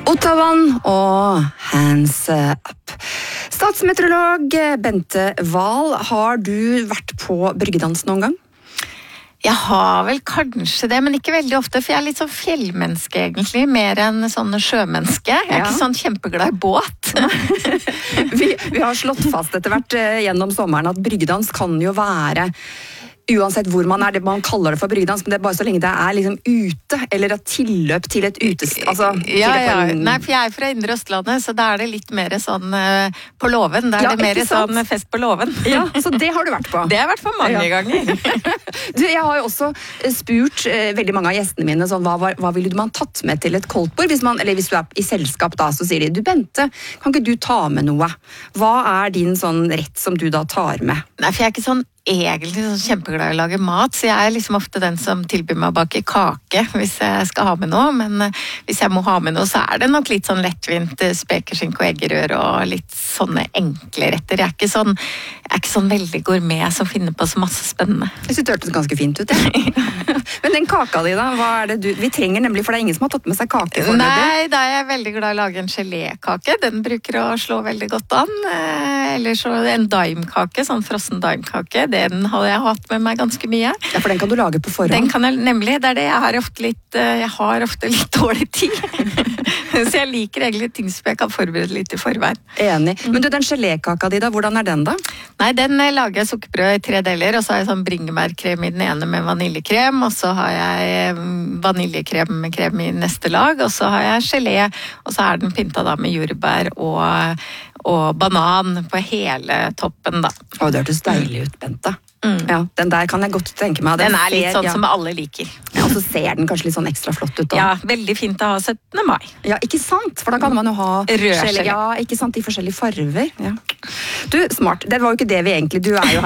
Ottavan og Hands Up. Statsmeteorolog Bente Wahl, har du vært på bryggedans noen gang? Jeg har vel kanskje det, men ikke veldig ofte, for jeg er litt sånn fjellmenneske egentlig, mer enn sånn sjømenneske. Jeg er ikke sånn kjempeglad i båt. vi har slått fast etter hvert gjennom sommeren at bryggedans kan jo være uansett hvor man er, man kaller det for bryggedans, men det er bare så lenge det er liksom ute, eller et tilløp til et utested. Altså, Nei, for jeg er fra Indre Østlandet, så da er det litt mer sånn på låven. Da er det mer sånn fest på låven. Ja, så det har du vært på. Det har jeg vært på mange ganger. Du, jeg har jo også spurt veldig mange av gjestene mine, sånn, hva ville man tatt med til et koldtbord? Eller hvis du er i selskap da, så sier de, du Bente, kan ikke du ta med noe? Hva er din sånn rett som du da tar med? Nei, for jeg er ikke sånn egentlig sånn kjempeglad i å lage mat, så jeg er liksom ofte den som tilbyr meg å bake kake hvis jeg skal ha med noe, men hvis jeg må ha med noe, så er det nok litt sånn lettvint spekeskinke og eggerør og litt sånne enkle retter. Jeg er ikke sånn veldig gourmet som finner på så masse spennende. Jeg synes det hørtes ganske fint ut, ja. Men den kaka di da, hva er det vi trenger nemlig, for det er ingen som har tatt med seg kake foreløpig. Nei, da er jeg veldig glad i å lage en gelékake, den bruker å slå veldig godt an. Eller så en daimkake, sånn frossen daimkake, den har jeg hatt med meg ganske mye. Ja, for den kan du lage på forhånd. Den kan jeg nemlig, det er det. Jeg har ofte litt dårlig tid. Så jeg liker egentlig ting som jeg kan forberede litt i forveien. Enig. Men du, den gelékaka di da, hvordan er den da? Nei, den lager jeg sukkerbrød i 3 deler, og så har jeg sånn bringebærkrem i den ene med vaniljekrem, og så har jeg vaniljekrem med krem i neste lag, og så har jeg gelé, og så er den pynta da med jordbær og banan på hele toppen da. Å, det hørtes deilig ut, Bente. Ja, den der kan jeg godt tenke meg. Den er litt sånn som alle liker. Ja, og så ser den kanskje litt sånn ekstra flott ut da. Ja, veldig fint å ha 17. mai. Ja, ikke sant? For da kan man jo ha rød gelé. Ja, ikke sant, i forskjellige farver. Ja. Du, smart. Det var jo ikke det vi egentlig, du er jo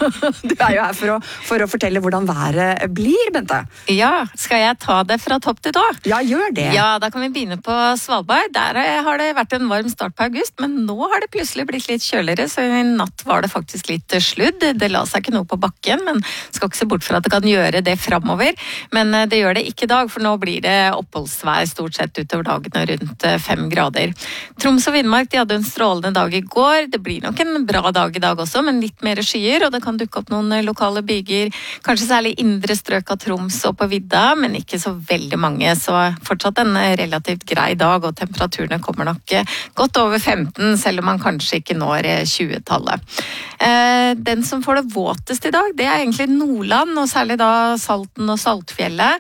her for å fortelle hvordan været blir, Bente. Ja, skal jeg ta det fra topp til tå? Ja, gjør det. Ja, da kan vi begynne på Svalbard. Der har det vært en varm start på august, men nå har det plutselig blitt litt kjøligere, så i natt var det faktisk litt sludd. Det la seg ikke noe på bakken, men skal ikke se bort fra at det kan gjøre det fremover. Men det gjør det ikke i dag, for nå blir det oppholdsvær stort sett utover dagen og rundt 5 grader. Troms og Finnmark, de hadde en strålende dag i går. Det blir nok en bra dag i dag også, men litt mer skyer, og det kan dukke opp noen lokale byger, kanskje særlig indre strøk av Troms og på vidda, men ikke så veldig mange, så fortsatt en relativt grei dag, og temperaturene kommer nok godt over 15, selv om man kanskje ikke når 20-tallet. Den som får det våtest i dag, det er egentlig Nordland, og særlig da Salten og Saltfjellet.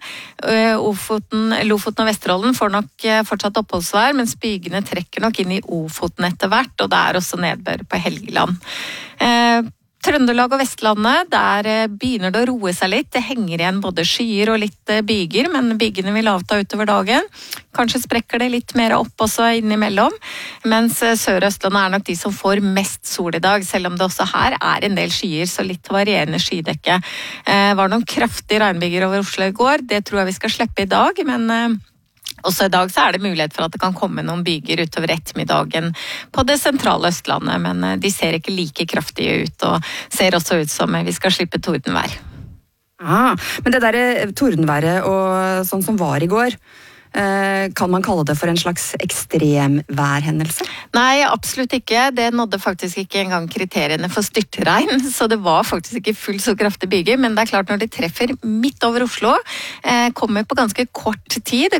Lofoten og Vesterålen får nok fortsatt oppholdsvær, mens bygene trekker nok inn i Ofoten etter hvert, og det er også nedbør på Helgeland. Trøndelag og Vestlandet, der begynner det å roe seg litt. Det henger igjen både skyer og litt byger, men bygene vil avta utover dagen. Kanskje sprekker det litt mer opp også innimellom, mens Sør- og Østlandet er nok de som får mest sol i dag, selv om det også her er en del skyer, så litt varierende skydekke. Var noen kraftige regnbyger over Oslo i går, det tror jeg vi skal slippe i dag, men også i dag så er det mulighet for at det kan komme noen byger utover ettermiddagen på det sentrale Østlandet, men de ser ikke like kraftige ut, og ser også ut som vi skal slippe tordenvær. Men det der tordenværet og sånn som var i går, kan man kalle det for en slags ekstremværhendelse? Nei, absolutt ikke. Det nådde faktisk ikke engang kriteriene for styrtregn, så det var faktisk ikke fullt så kraftig byger, men det er klart når de treffer midt over Oslo, kommer på ganske kort tid, det